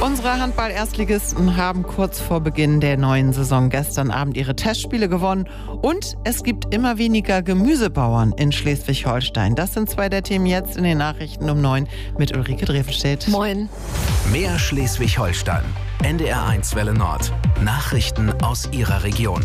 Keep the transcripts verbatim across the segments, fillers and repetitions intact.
Unsere Handball-Erstligisten haben kurz vor Beginn der neuen Saison gestern Abend ihre Testspiele gewonnen und es gibt immer weniger Gemüsebauern in Schleswig-Holstein. Das sind zwei der Themen jetzt in den Nachrichten um neun mit Ulrike Drevenstedt. Moin. Mehr Schleswig-Holstein. N D R eins Welle Nord. Nachrichten aus Ihrer Region.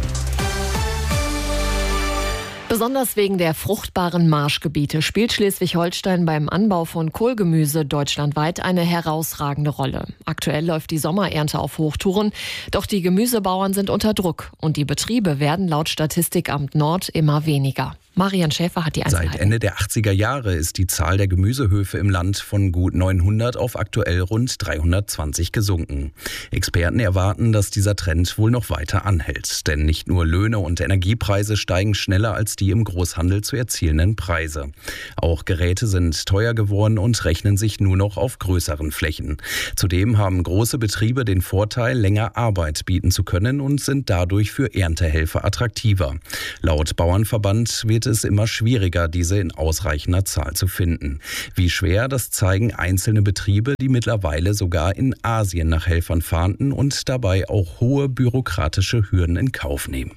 Besonders wegen der fruchtbaren Marschgebiete spielt Schleswig-Holstein beim Anbau von Kohlgemüse deutschlandweit eine herausragende Rolle. Aktuell läuft die Sommerernte auf Hochtouren, doch die Gemüsebauern sind unter Druck und die Betriebe werden laut Statistikamt Nord immer weniger. Marian Schäfer hat die Einzelheiten. Seit Ende der achtziger Jahre ist die Zahl der Gemüsehöfe im Land von gut neunhundert auf aktuell rund dreihundertzwanzig gesunken. Experten erwarten, dass dieser Trend wohl noch weiter anhält. Denn nicht nur Löhne und Energiepreise steigen schneller als die im Großhandel zu erzielenden Preise. Auch Geräte sind teuer geworden und rechnen sich nur noch auf größeren Flächen. Zudem haben große Betriebe den Vorteil, länger Arbeit bieten zu können und sind dadurch für Erntehelfer attraktiver. Laut Bauernverband wird es immer schwieriger, diese in ausreichender Zahl zu finden. Wie schwer, das zeigen einzelne Betriebe, die mittlerweile sogar in Asien nach Helfern fahnden und dabei auch hohe bürokratische Hürden in Kauf nehmen.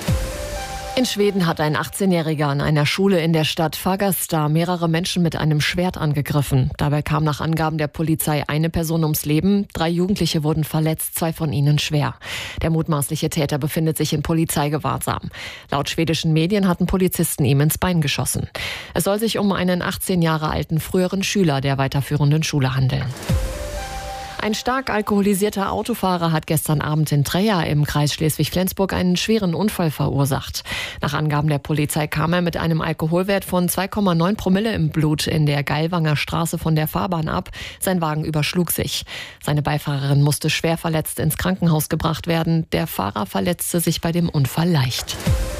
In Schweden hat ein achtzehnjähriger an einer Schule in der Stadt Fagersta mehrere Menschen mit einem Schwert angegriffen. Dabei kam nach Angaben der Polizei eine Person ums Leben, drei Jugendliche wurden verletzt, zwei von ihnen schwer. Der mutmaßliche Täter befindet sich in Polizeigewahrsam. Laut schwedischen Medien hatten Polizisten ihm ins Bein geschossen. Es soll sich um einen achtzehn Jahre alten früheren Schüler der weiterführenden Schule handeln. Ein stark alkoholisierter Autofahrer hat gestern Abend in Treja im Kreis Schleswig-Flensburg einen schweren Unfall verursacht. Nach Angaben der Polizei kam er mit einem Alkoholwert von zwei Komma neun Promille im Blut in der Geilwanger Straße von der Fahrbahn ab. Sein Wagen überschlug sich. Seine Beifahrerin musste schwer verletzt ins Krankenhaus gebracht werden. Der Fahrer verletzte sich bei dem Unfall leicht.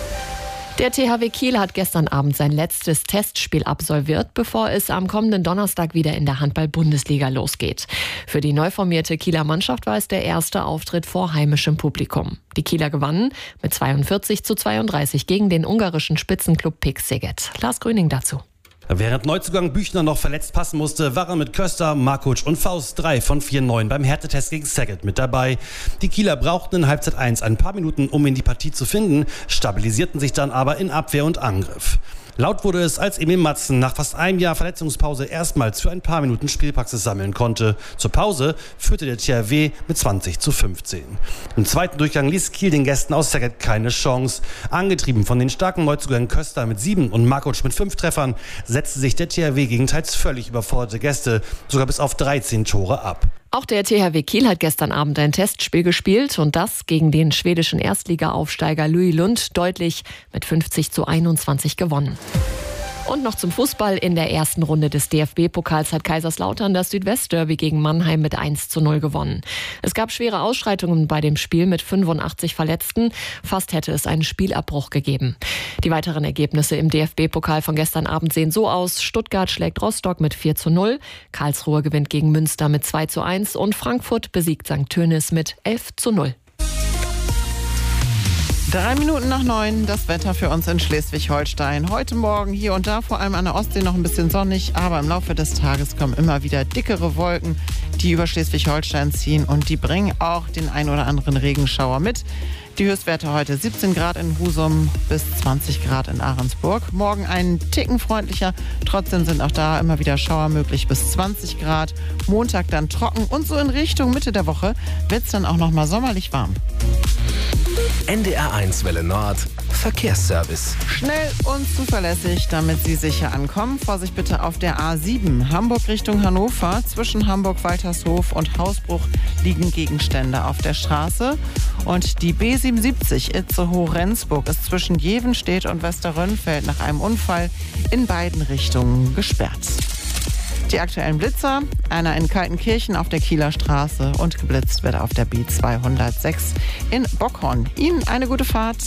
Der T H W Kiel hat gestern Abend sein letztes Testspiel absolviert, bevor es am kommenden Donnerstag wieder in der Handball-Bundesliga losgeht. Für die neu formierte Kieler Mannschaft war es der erste Auftritt vor heimischem Publikum. Die Kieler gewannen mit zweiundvierzig zu zweiunddreißig gegen den ungarischen Spitzenklub Pécs Szeged. Lars Grüning dazu. Während Neuzugang Büchner noch verletzt passen musste, waren mit Köster, Markuc und Faust drei von vier Neuen beim Härtetest gegen Szeged mit dabei. Die Kieler brauchten in Halbzeit eins ein paar Minuten, um in die Partie zu finden, stabilisierten sich dann aber in Abwehr und Angriff. Laut wurde es, als Emil Matzen nach fast einem Jahr Verletzungspause erstmals für ein paar Minuten Spielpraxis sammeln konnte. Zur Pause führte der T H W mit zwanzig zu fünfzehn. Im zweiten Durchgang ließ Kiel den Gästen aus Szeged keine Chance. Angetrieben von den starken Neuzugängen Köster mit sieben und Markuc mit fünf Treffern setzte sich der T H W gegen teils völlig überforderte Gäste sogar bis auf dreizehn Tore ab. Auch der T H W Kiel hat gestern Abend ein Testspiel gespielt und das gegen den schwedischen Erstliga-Aufsteiger Louis Lund deutlich mit fünfzig zu einundzwanzig gewonnen. Und noch zum Fußball. In der ersten Runde des D F B-Pokals hat Kaiserslautern das Südwestderby gegen Mannheim mit eins zu null gewonnen. Es gab schwere Ausschreitungen bei dem Spiel mit fünfundachtzig Verletzten. Fast hätte es einen Spielabbruch gegeben. Die weiteren Ergebnisse im D F B-Pokal von gestern Abend sehen so aus. Stuttgart schlägt Rostock mit vier zu null, Karlsruhe gewinnt gegen Münster mit zwei zu eins und Frankfurt besiegt Sankt Tönis mit elf zu null. Drei Minuten nach neun, das Wetter für uns in Schleswig-Holstein. Heute Morgen hier und da, vor allem an der Ostsee, noch ein bisschen sonnig, aber im Laufe des Tages kommen immer wieder dickere Wolken, die über Schleswig-Holstein ziehen und die bringen auch den ein oder anderen Regenschauer mit. Die Höchstwerte heute siebzehn Grad in Husum bis zwanzig Grad in Ahrensburg. Morgen einen Ticken freundlicher, trotzdem sind auch da immer wieder Schauer möglich bis zwanzig Grad. Montag dann trocken und so in Richtung Mitte der Woche wird es dann auch noch mal sommerlich warm. N D R eins Welle Nord. Verkehrsservice. Schnell und zuverlässig, damit Sie sicher ankommen. Vorsicht bitte auf der A sieben. Hamburg Richtung Hannover. Zwischen Hamburg-Waltershof und Hausbruch liegen Gegenstände auf der Straße. Und die B siebenundsiebzig Itzehoe-Rendsburg ist zwischen Jevenstedt und Westerrönnfeld nach einem Unfall in beiden Richtungen gesperrt. Die aktuellen Blitzer, einer in Kaltenkirchen auf der Kieler Straße und geblitzt wird auf der B zweihundertsechs in Bockhorn. Ihnen eine gute Fahrt.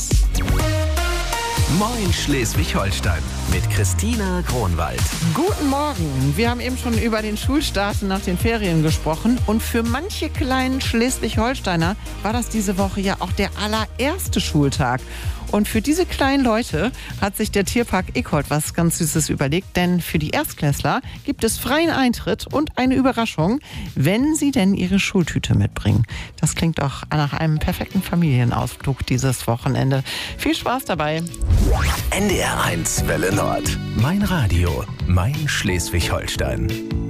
Moin Schleswig-Holstein mit Christina Kronwald. Guten Morgen. Wir haben eben schon über den Schulstart nach den Ferien gesprochen. Und für manche kleinen Schleswig-Holsteiner war das diese Woche ja auch der allererste Schultag. Und für diese kleinen Leute hat sich der Tierpark Eckholt was ganz Süßes überlegt, denn für die Erstklässler gibt es freien Eintritt und eine Überraschung, wenn sie denn ihre Schultüte mitbringen. Das klingt doch nach einem perfekten Familienausflug dieses Wochenende. Viel Spaß dabei. N D R eins Welle Nord. Mein Radio, mein Schleswig-Holstein.